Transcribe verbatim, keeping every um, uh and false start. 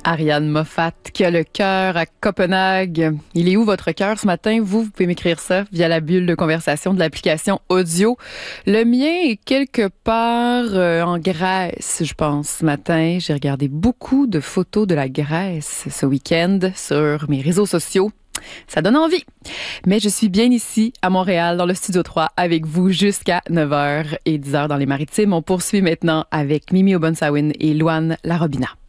Ariane Moffat qui a le cœur à Copenhague. Il est où votre cœur ce matin? Vous, vous pouvez m'écrire ça via la bulle de conversation de l'application audio. Le mien est quelque part euh, en Grèce, je pense. Ce matin, j'ai regardé beaucoup de photos de la Grèce ce week-end sur mes réseaux sociaux. Ça donne envie. Mais je suis bien ici, à Montréal, dans le Studio trois, avec vous jusqu'à neuf heures et dix heures dans les Maritimes. On poursuit maintenant avec Mimi Obonsawin et Louane Larobina.